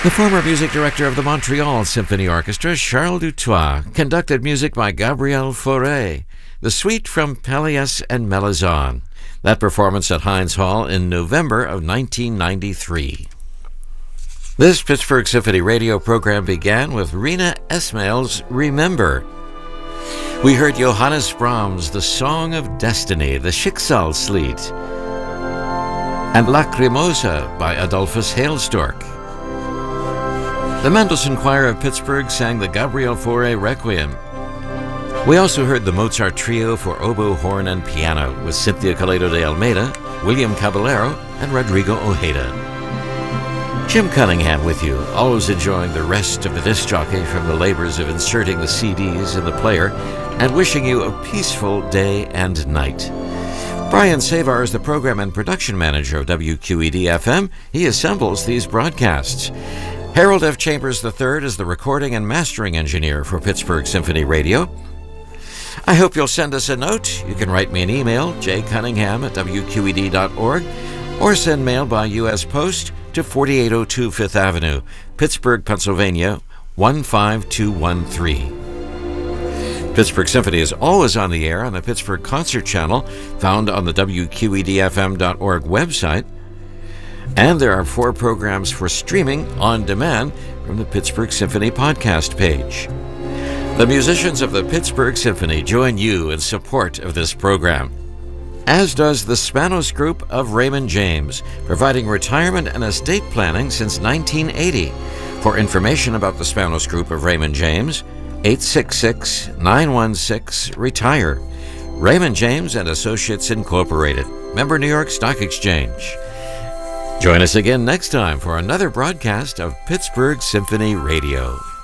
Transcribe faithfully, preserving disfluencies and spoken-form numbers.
The former music director of the Montreal Symphony Orchestra, Charles Dutoit, conducted music by Gabriel Fauré, the suite from Pelléas and Malazan. That performance at Heinz Hall in November of nineteen ninety-three. This Pittsburgh Symphony radio program began with Rina Esmail's Remember. We heard Johannes Brahms' The Song of Destiny, the Schicksalslied, and Lacrimosa by Adolphus Hailstork. The Mendelssohn Choir of Pittsburgh sang the Gabriel Fauré Requiem. We also heard the Mozart Trio for oboe, horn, and piano with Cynthia Caledo de Almeida, William Caballero, and Rodrigo Ojeda. Jim Cunningham with you, always enjoying the rest of the disc jockey from the labors of inserting the C Ds in the player and wishing you a peaceful day and night. Brian Savar is the program and production manager of W Q E D F M. He assembles these broadcasts. Harold F. Chambers the third is the recording and mastering engineer for Pittsburgh Symphony Radio. I hope you'll send us a note. You can write me an email, j cunningham at w q e d dot org, or send mail by U S Post to forty-eight oh two Fifth Avenue, Pittsburgh, Pennsylvania, one five two one three. Pittsburgh Symphony is always on the air on the Pittsburgh Concert Channel, found on the w q e d f m dot org website. And there are four programs for streaming on demand from the Pittsburgh Symphony podcast page. The musicians of the Pittsburgh Symphony join you in support of this program, as does the Spanos Group of Raymond James, providing retirement and estate planning since nineteen eighty. For information about the Spanos Group of Raymond James, eight six six, nine one six, RETIRE. Raymond James and Associates Incorporated, member New York Stock Exchange. Join us again next time for another broadcast of Pittsburgh Symphony Radio.